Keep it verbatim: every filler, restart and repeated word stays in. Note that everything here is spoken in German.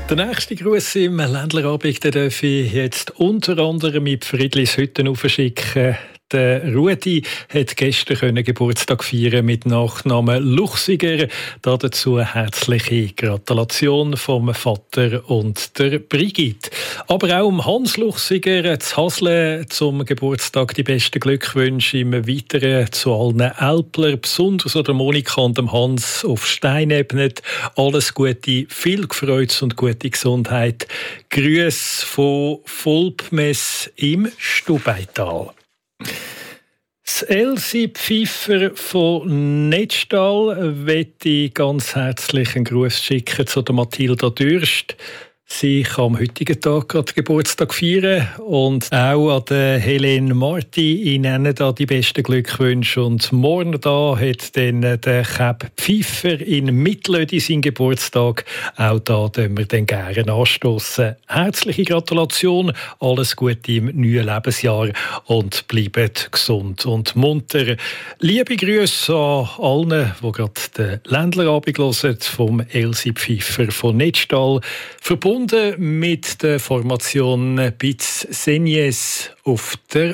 Der nächste Gruß im Ländlerabend darf ich jetzt unter anderem mit Friedlis Hütten aufschicken. Der Rudi hat gestern Geburtstag feiern mit Nachnamen Luchsiger. Dazu herzliche Gratulation vom Vater und der Brigitte. Aber auch um Hans Luchsiger zu Hasle zum Geburtstag die besten Glückwünsche im Weiteren zu allen Älpler, besonders der Monika und dem Hans auf Steinebnet. Alles Gute, viel Freude und gute Gesundheit. Grüß von Volpmes im Stubaital. Das Elsie Pfeiffer von Netztal möchte ganz herzlich einen Gruß schicken zu der Mathilda Dürst. Sie kann am heutigen Tag gerade Geburtstag feiern und auch an der Helene Marti. Ich nenne da die besten Glückwünsche. Und morgen da hat dann der Keb Pfeiffer in Mittlödi seinen Geburtstag. Auch da dürfen wir dann gerne anstoßen. Herzliche Gratulation, alles Gute im neuen Lebensjahr und bleibt gesund und munter. Liebe Grüße an allen, die gerade den Ländlerabend hören, vom Elsie Pfeiffer von Netztal. Verbunden mit der Formation Piz Senjes auf der